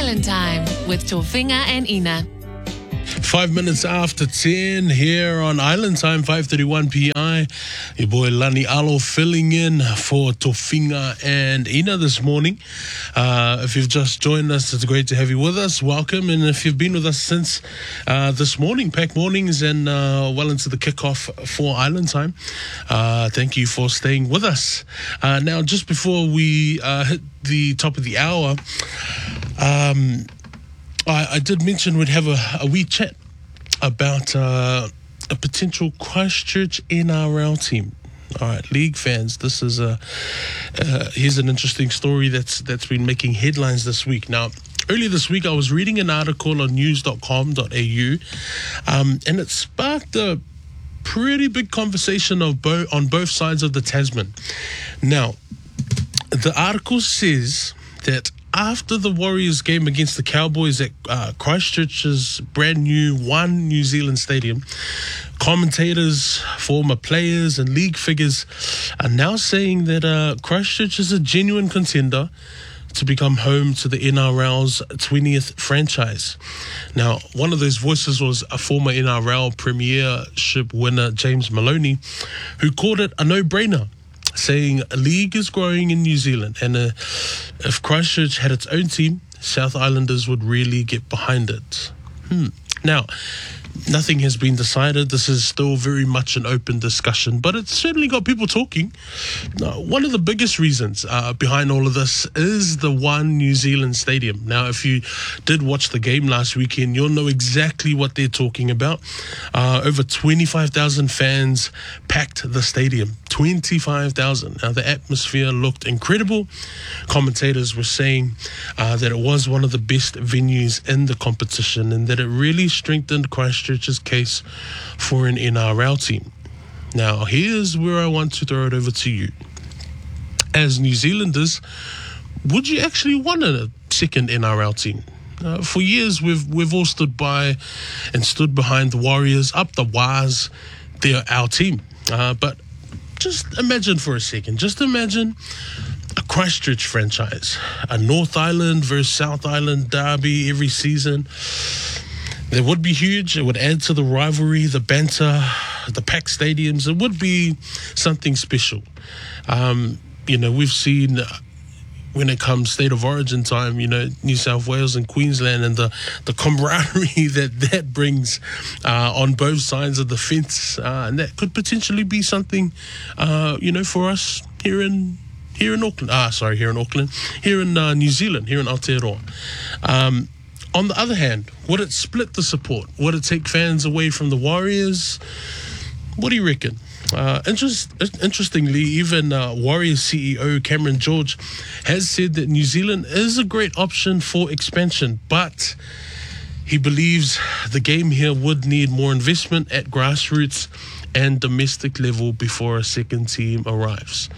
Island Time with Tofinga and Ina. 5 minutes after 10 here on Island Time, 5:31 p.m. Your boy Lani Alo filling in for Tofinga and Ina this morning. If you've just joined us, it's great to have you with us. Welcome. And if you've been with us since this morning, packed mornings and well into the kickoff for Island Time, thank you for staying with us. Now, just before we hit the top of the hour, I did mention we'd have a wee chat about a potential Christchurch NRL team. All right, league fans, this is here's an interesting story that's been making headlines this week. Now, earlier this week, I was reading an article on news.com.au, and it sparked a pretty big conversation on both sides of the Tasman. Now, the article says that after the Warriors game against the Cowboys at Christchurch's brand new One New Zealand Stadium, commentators, former players and league figures are now saying that Christchurch is a genuine contender to become home to the NRL's 20th franchise. Now, one of those voices was a former NRL premiership winner, James Maloney, who called it a no-brainer, saying a league is growing in New Zealand, and if Christchurch had its own team, South Islanders would really get behind it. Now, nothing has been decided. This is still very much an open discussion, but it's certainly got people talking. One of the biggest reasons behind all of this is the One New Zealand Stadium. Now, if you did watch the game last weekend, you'll know exactly what they're talking about. Over 25,000 fans packed the stadium. 25,000. Now, the atmosphere looked incredible. Commentators were saying that it was one of the best venues in the competition and that it really strengthened Christchurch's case for an NRL team. Now, here's where I want to throw it over to you. As New Zealanders, would you actually want a second NRL team? For years, we've all stood by and stood behind the Warriors, up the Waz. They're our team. But just imagine for a second, just imagine a Christchurch franchise, a North Island versus South Island derby every season. That would be huge. It would add to the rivalry, the banter, the packed stadiums. It would be something special. We've seen when it comes state of origin time, New South Wales and Queensland and the camaraderie that brings on both sides of the fence. And that could potentially be something, for us here in Auckland. Here in New Zealand, here in Aotearoa. On the other hand, would it split the support? Would it take fans away from the Warriors? What do you reckon? Interestingly, even Warriors CEO Cameron George has said that New Zealand is a great option for expansion, but he believes the game here would need more investment at grassroots and domestic level before a second team arrives.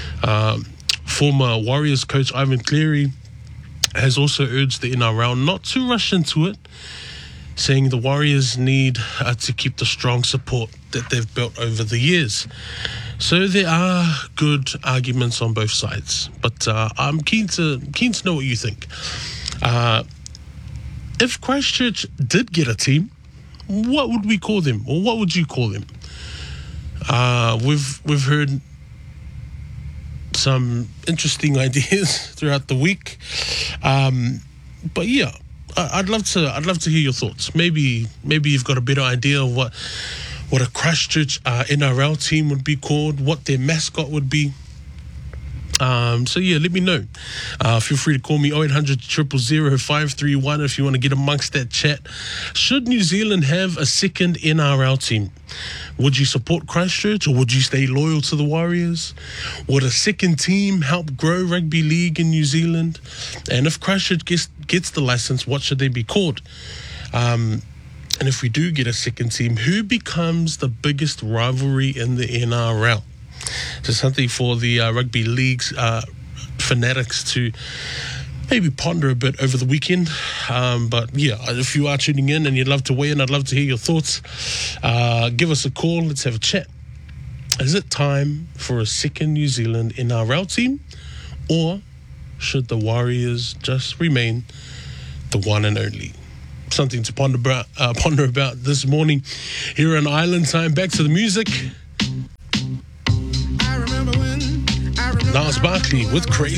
Former Warriors coach Ivan Cleary has also urged the NRL not to rush into it, saying the Warriors need to keep the strong support that they've built over the years. So there are good arguments on both sides, but I'm keen to know what you think. If Christchurch did get a team, what would we call them, or what would you call them? We've heard some interesting ideas throughout the week, but yeah, I'd love to hear your thoughts. Maybe you've got a better idea of what a Christchurch NRL team would be called, what their mascot would be. So yeah, let me know. Feel free to call me 0800 000 531 if you want to get amongst that chat. Should New Zealand have a second NRL team? Would you support Christchurch, or would you stay loyal to the Warriors? Would a second team help grow rugby league in New Zealand? And if Christchurch gets the license, what should they be called? And if we do get a second team, who becomes the biggest rivalry in the NRL? So something for the rugby league's fanatics to maybe ponder a bit over the weekend. But yeah, if you are tuning in and you'd love to weigh in, I'd love to hear your thoughts. Give us a call. Let's have a chat. Is it time for a second New Zealand NRL team, or should the Warriors just remain the one and only. Something to ponder about this morning here on Island Time. Back to the music. Niles Barkley with Crazy.